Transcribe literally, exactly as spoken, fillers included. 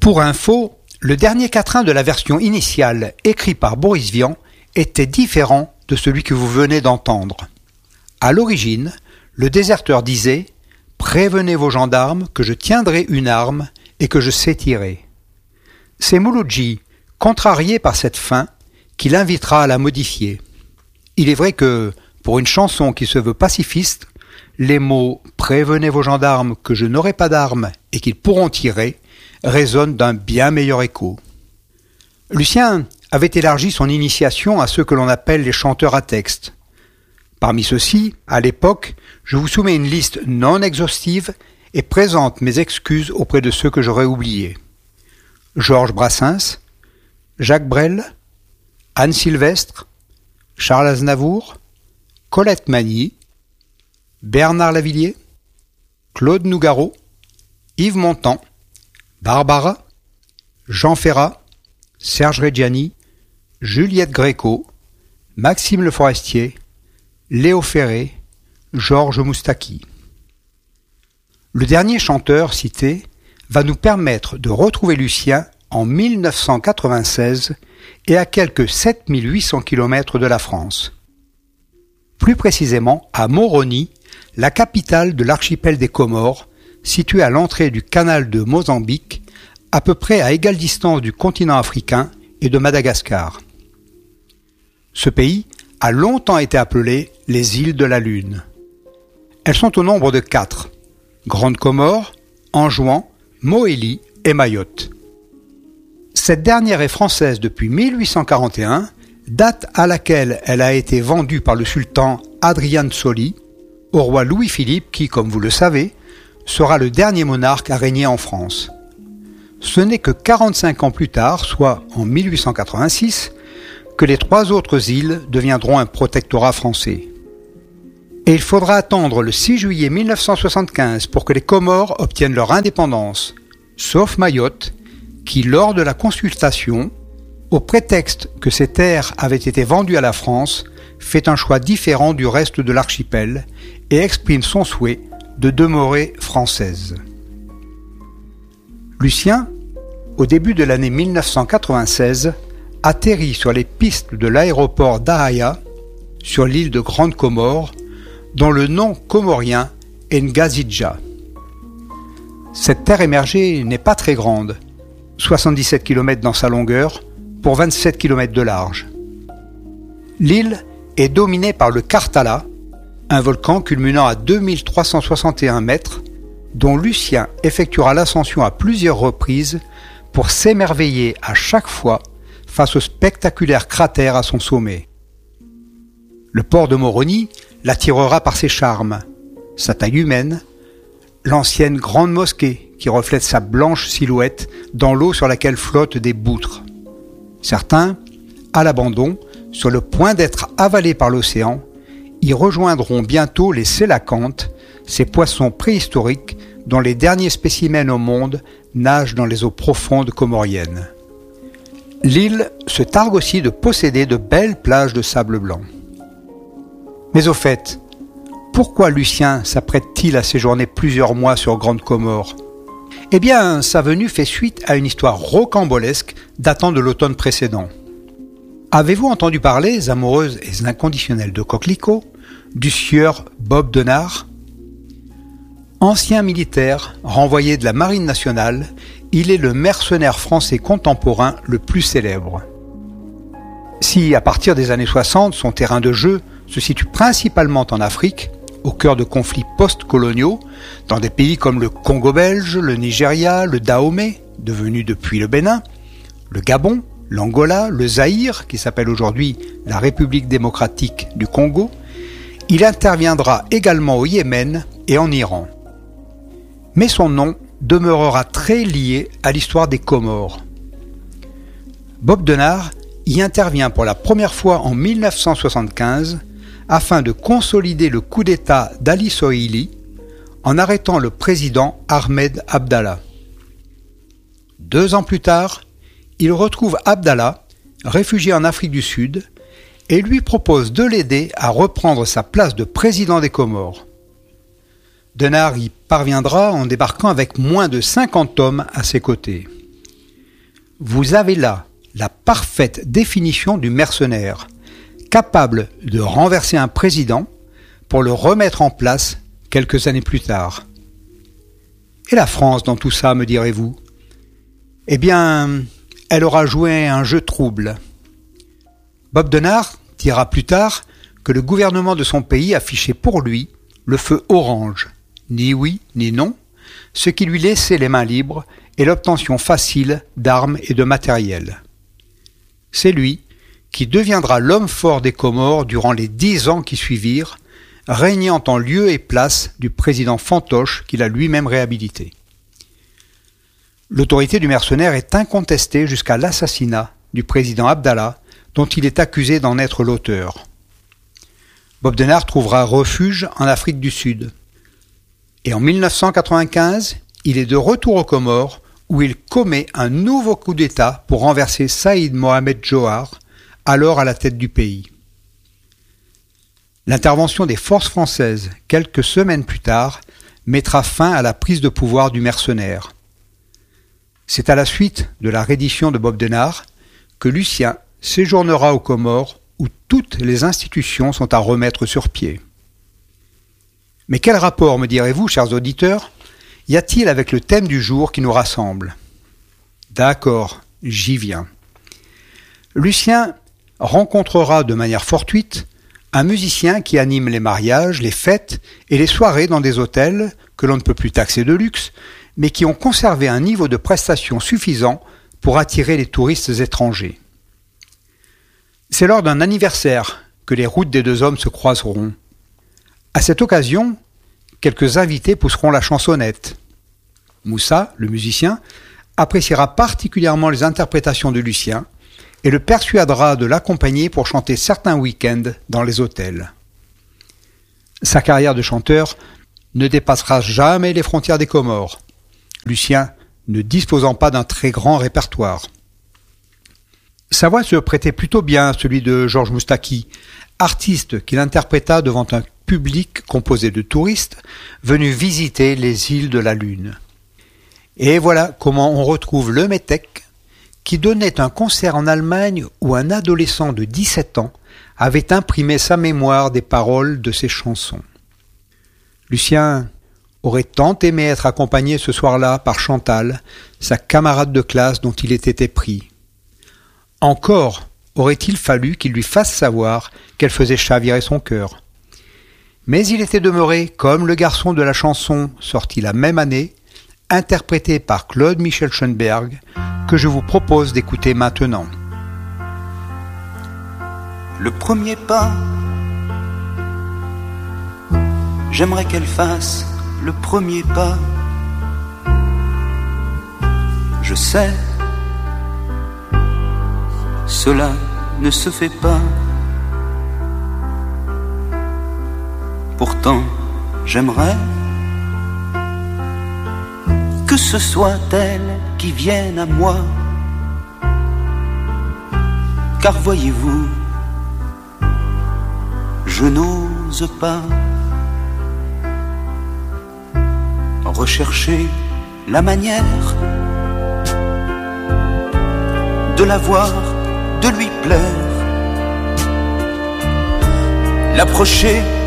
Pour info, le dernier quatrain de la version initiale, écrit par Boris Vian, était différent de celui que vous venez d'entendre. À l'origine, le déserteur disait « Prévenez vos gendarmes que je tiendrai une arme et que je sais tirer ». C'est Mouloudji, contrarié par cette fin, qui l'invitera à la modifier. Il est vrai que, pour une chanson qui se veut pacifiste, les mots « Prévenez vos gendarmes que je n'aurai pas d'armes et qu'ils pourront tirer » résonnent d'un bien meilleur écho. Lucien avait élargi son initiation à ceux que l'on appelle les chanteurs à texte. Parmi ceux-ci, à l'époque, je vous soumets une liste non exhaustive et présente mes excuses auprès de ceux que j'aurais oubliés. Georges Brassens, Jacques Brel, Anne Sylvestre, Charles Aznavour, Colette Magny, Bernard Lavilliers, Claude Nougaro, Yves Montand, Barbara, Jean Ferrat, Serge Reggiani, Juliette Gréco, Maxime Le Forestier, Léo Ferré, Georges Moustaki. Le dernier chanteur cité va nous permettre de retrouver Lucien en mille neuf cent quatre-vingt-seize et à quelques sept mille huit cents kilomètres de la France. Plus précisément à Moroni, la capitale de l'archipel des Comores, située à l'entrée du canal de Mozambique, à peu près à égale distance du continent africain et de Madagascar. Ce pays a longtemps été appelé les îles de la Lune. Elles sont au nombre de quatre: Grande Comore, Anjouan, Mohéli et Mayotte. Cette dernière est française depuis mille huit cent quarante et un, date à laquelle elle a été vendue par le sultan Adrian Soli au roi Louis-Philippe qui, comme vous le savez, sera le dernier monarque à régner en France. Ce n'est que quarante-cinq ans plus tard, soit en mille huit cent quatre-vingt-six, que les trois autres îles deviendront un protectorat français. Et il faudra attendre le six juillet mille neuf cent soixante-quinze pour que les Comores obtiennent leur indépendance, sauf Mayotte, qui, lors de la consultation, au prétexte que ces terres avaient été vendues à la France, fait un choix différent du reste de l'archipel et exprime son souhait de demeurer française. Lucien, au début de l'année mille neuf cent quatre-vingt-seize, atterrit sur les pistes de l'aéroport d'Ahaya, sur l'île de Grande Comore, dont le nom comorien est Ngazidja. Cette terre émergée n'est pas très grande, soixante-dix-sept kilomètres dans sa longueur, pour vingt-sept kilomètres de large. L'île est dominée par le Karthala, un volcan culminant à deux mille trois cent soixante et un mètres, dont Lucien effectuera l'ascension à plusieurs reprises pour s'émerveiller à chaque fois face au spectaculaire cratère à son sommet. Le port de Moroni l'attirera par ses charmes, sa taille humaine, l'ancienne grande mosquée qui reflète sa blanche silhouette dans l'eau sur laquelle flottent des boutres. Certains, à l'abandon, sur le point d'être avalés par l'océan, y rejoindront bientôt les sélacantes, ces poissons préhistoriques dont les derniers spécimens au monde nagent dans les eaux profondes comoriennes. L'île se targue aussi de posséder de belles plages de sable blanc. Mais au fait, pourquoi Lucien s'apprête-t-il à séjourner plusieurs mois sur Grande Comore ? Eh bien, sa venue fait suite à une histoire rocambolesque datant de l'automne précédent. Avez-vous entendu parler, amoureuses et inconditionnelles de coquelicots, du sieur Bob Denard ? Ancien militaire, renvoyé de la Marine nationale, il est le mercenaire français contemporain le plus célèbre. Si, à partir des années soixante, son terrain de jeu se situe principalement en Afrique, au cœur de conflits post-coloniaux, dans des pays comme le Congo belge, le Nigeria, le Dahomey, devenu depuis le Bénin, le Gabon, l'Angola, le Zaïre, qui s'appelle aujourd'hui la République démocratique du Congo, il interviendra également au Yémen et en Iran. Mais son nom demeurera très lié à l'histoire des Comores. Bob Denard y intervient pour la première fois en mille neuf cent soixante-quinze afin de consolider le coup d'État d'Ali Sohili en arrêtant le président Ahmed Abdallah. Deux ans plus tard, il retrouve Abdallah, réfugié en Afrique du Sud, et lui propose de l'aider à reprendre sa place de président des Comores. Denard y parviendra en débarquant avec moins de cinquante hommes à ses côtés. Vous avez là la parfaite définition du mercenaire, capable de renverser un président pour le remettre en place quelques années plus tard. Et la France dans tout ça, me direz-vous? Eh bien, elle aura joué un jeu trouble. Bob Denard dira plus tard que le gouvernement de son pays affichait pour lui le feu orange, ni oui ni non, ce qui lui laissait les mains libres et l'obtention facile d'armes et de matériel. C'est lui qui deviendra l'homme fort des Comores durant les dix ans qui suivirent, régnant en lieu et place du président fantoche qu'il a lui-même réhabilité. L'autorité du mercenaire est incontestée jusqu'à l'assassinat du président Abdallah, dont il est accusé d'en être l'auteur. Bob Denard trouvera refuge en Afrique du Sud. Et en mille neuf cent quatre-vingt-quinze, il est de retour aux Comores, où il commet un nouveau coup d'État pour renverser Saïd Mohamed Johar, alors à la tête du pays. L'intervention des forces françaises, quelques semaines plus tard, mettra fin à la prise de pouvoir du mercenaire. C'est à la suite de la reddition de Bob Denard que Lucien séjournera aux Comores, où toutes les institutions sont à remettre sur pied. Mais quel rapport, me direz-vous, chers auditeurs, y a-t-il avec le thème du jour qui nous rassemble? D'accord, j'y viens. Lucien rencontrera de manière fortuite un musicien qui anime les mariages, les fêtes et les soirées dans des hôtels que l'on ne peut plus taxer de luxe, mais qui ont conservé un niveau de prestation suffisant pour attirer les touristes étrangers. C'est lors d'un anniversaire que les routes des deux hommes se croiseront. À cette occasion, quelques invités pousseront la chansonnette. Moussa, le musicien, appréciera particulièrement les interprétations de Lucien et le persuadera de l'accompagner pour chanter certains week-ends dans les hôtels. Sa carrière de chanteur ne dépassera jamais les frontières des Comores, Lucien ne disposant pas d'un très grand répertoire. Sa voix se prêtait plutôt bien à celui de Georges Moustaki, artiste qu'il interpréta devant un public composé de touristes venus visiter les îles de la Lune. Et voilà comment on retrouve le métèque qui donnait un concert en Allemagne où un adolescent de dix-sept ans avait imprimé sa mémoire des paroles de ses chansons. Lucien aurait tant aimé être accompagné ce soir-là par Chantal, sa camarade de classe dont il était épris. Encore aurait-il fallu qu'il lui fasse savoir qu'elle faisait chavirer son cœur. Mais il était demeuré comme le garçon de la chanson sorti la même année, interprété par Claude Michel Schoenberg, que je vous propose d'écouter maintenant. Le premier pas, j'aimerais qu'elle fasse le premier pas. Je sais, cela ne se fait pas. Pourtant, j'aimerais que ce soit elle qui vienne à moi. Car voyez-vous, je n'ose pas rechercher la manière de la voir, de lui plaire, l'approcher